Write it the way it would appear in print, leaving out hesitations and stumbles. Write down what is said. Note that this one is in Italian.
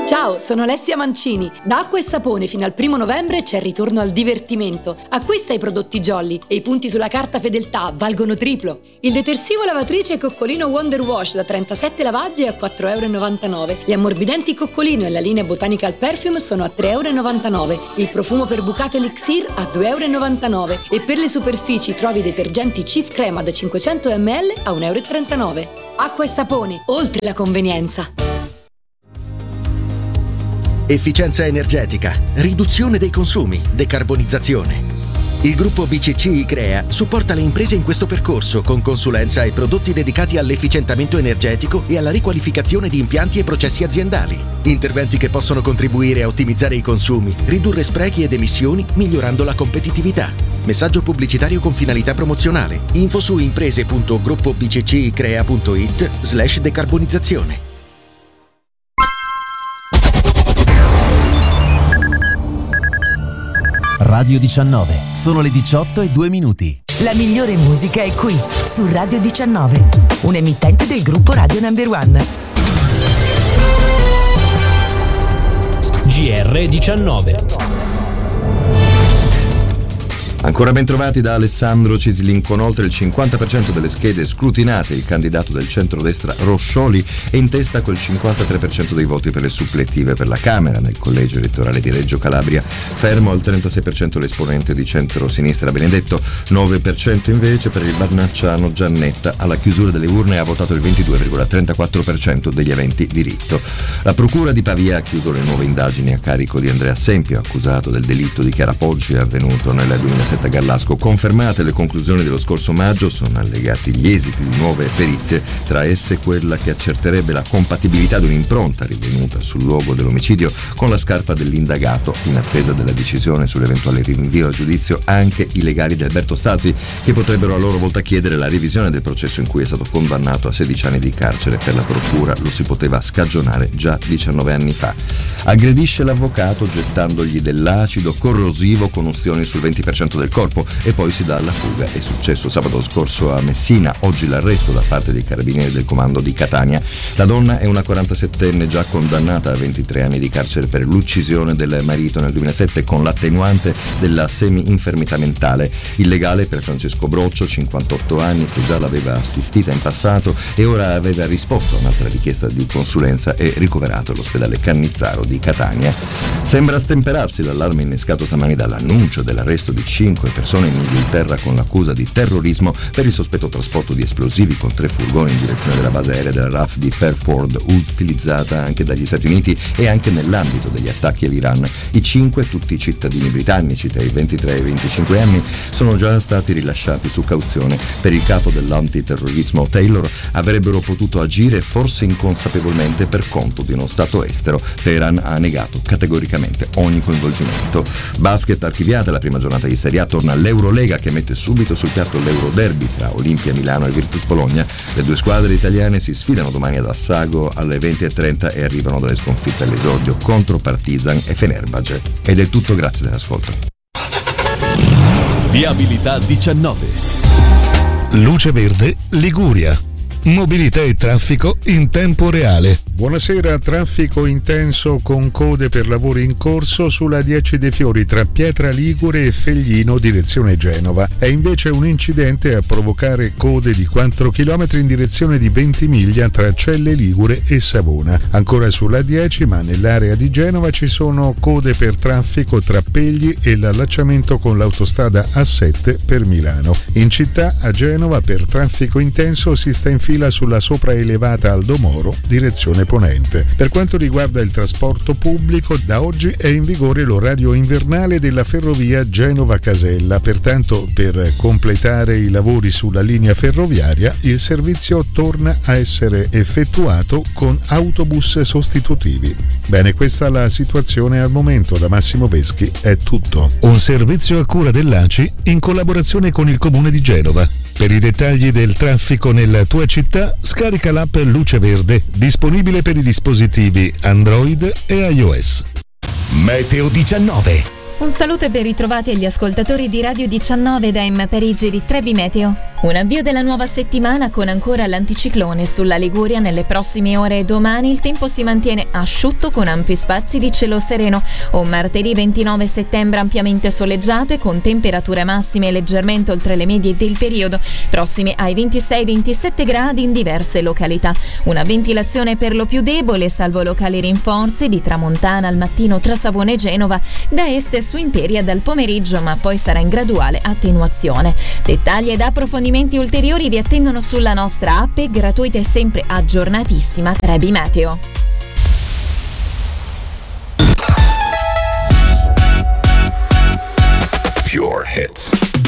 Ciao, sono Alessia Mancini. Da Acqua e Sapone fino al 1 novembre c'è il ritorno al divertimento. Acquista i prodotti Jolly e i punti sulla carta fedeltà valgono triplo. Il detersivo lavatrice Coccolino Wonder Wash da 37 lavaggi è a €4,99. Gli ammorbidenti Coccolino e la linea Botanical Perfume sono a €3,99. Il profumo per bucato Elixir a €2,99. E per le superfici trovi i detergenti Cif Crema da 500 ml a €1,39. Acqua e Sapone, oltre la convenienza. Efficienza energetica, riduzione dei consumi, decarbonizzazione. Il gruppo BCC ICREA supporta le imprese in questo percorso con consulenza e prodotti dedicati all'efficientamento energetico e alla riqualificazione di impianti e processi aziendali. Interventi che possono contribuire a ottimizzare i consumi, ridurre sprechi ed emissioni, migliorando la competitività. Messaggio pubblicitario con finalità promozionale. Info su imprese.gruppobccicrea.it/decarbonizzazione. Radio 19, sono le 18:02. La migliore musica è qui, su Radio 19, un emittente del gruppo Radio Number One. GR19. Ancora ben trovati da Alessandro Cislin. Con oltre il 50% delle schede scrutinate, il candidato del centrodestra Roscioli è in testa col 53% dei voti per le suppletive per la Camera nel collegio elettorale di Reggio Calabria, fermo al 36% l'esponente di centro-sinistra Benedetto, 9% invece per il barnacciano Giannetta. Alla chiusura delle urne ha votato il 22,34% degli aventi diritto. La procura di Pavia ha chiuso le nuove indagini a carico di Andrea Sempio, accusato del delitto di Chiara Poggi avvenuto nel 2007 a Gallasco. Confermate le conclusioni dello scorso maggio, sono allegati gli esiti di nuove perizie, tra esse quella che accerterebbe la compatibilità di un'impronta rinvenuta sul luogo dell'omicidio con la scarpa dell'indagato. In attesa della decisione sull'eventuale rinvio a giudizio anche i legali di Alberto Stasi, che potrebbero a loro volta chiedere la revisione del processo in cui è stato condannato a 16 anni di carcere. Per la procura lo si poteva scagionare già 19 anni fa. Aggredisce l'avvocato gettandogli dell'acido corrosivo con ustioni sul 20% del corpo e poi si dà alla fuga. È successo sabato scorso a Messina, oggi l'arresto da parte dei carabinieri del comando di Catania. La donna è una 47enne già condannata a 23 anni di carcere per l'uccisione del marito nel 2007 con l'attenuante della semi-infermità mentale. Illegale per Francesco Broccio, 58 anni, che già l'aveva assistita in passato e ora aveva risposto a un'altra richiesta di consulenza e ricoverato all'ospedale Cannizzaro di Catania. Sembra stemperarsi l'allarme innescato stamani dall'annuncio dell'arresto di 5 persone in Inghilterra con l'accusa di terrorismo per il sospetto trasporto di esplosivi con 3 furgoni in direzione della base aerea della RAF di Fairford, utilizzata anche dagli Stati Uniti e anche nell'ambito degli attacchi all'Iran. I 5, tutti cittadini britannici tra i 23 e i 25 anni, sono già stati rilasciati su cauzione. Per il capo dell'antiterrorismo Taylor avrebbero potuto agire forse inconsapevolmente per conto di uno stato estero. Teheran ha negato categoricamente ogni coinvolgimento. Basket, archiviata la prima giornata di Serie A, torna all'Eurolega che mette subito sul piatto l'Euroderby tra Olimpia Milano e Virtus Bologna. Le due squadre italiane si sfidano domani ad Assago alle 20:30 e arrivano dalle sconfitte all'esordio contro Partizan e Fenerbahce. Ed è tutto, grazie dell'ascolto. Viabilità 19. Luce Verde Liguria. Mobilità e traffico in tempo reale. Buonasera, traffico intenso con code per lavori in corso sulla 10 dei Fiori tra Pietra Ligure e Feglino direzione Genova. È invece un incidente a provocare code di 4 km in direzione di Ventimiglia tra Celle Ligure e Savona. Ancora sulla 10, ma nell'area di Genova ci sono code per traffico tra Pegli e l'allacciamento con l'autostrada A7 per Milano. In città a Genova per traffico intenso si sta in fila sulla sopraelevata Aldomoro direzione ponente. Per quanto riguarda il trasporto pubblico, da oggi è in vigore l'orario invernale della ferrovia Genova-Casella, pertanto per completare i lavori sulla linea ferroviaria il servizio torna a essere effettuato con autobus sostitutivi. Bene, questa è la situazione al momento. Da Massimo Veschi è tutto. Un servizio a cura dell'ACI in collaborazione con il Comune di Genova. Per i dettagli del traffico nella tua città, scarica l'app Luce Verde, disponibile per i dispositivi Android e iOS. Meteo 19. Un saluto e ben ritrovati agli ascoltatori di Radio 19 da M Parigi di Trebi Meteo. Un avvio della nuova settimana con ancora l'anticiclone sulla Liguria. Nelle prossime ore e domani il tempo si mantiene asciutto con ampi spazi di cielo sereno. Un martedì 29 settembre ampiamente soleggiato e con temperature massime leggermente oltre le medie del periodo, prossime ai 26-27 gradi in diverse località. Una ventilazione per lo più debole, salvo locali rinforzi di tramontana al mattino tra Savona e Genova, da est su Imperia dal pomeriggio, ma poi sarà in graduale attenuazione. Dettagli ed approfondimenti ulteriori vi attendono sulla nostra app gratuita e sempre aggiornatissima Trebi Meteo. Pure Hits.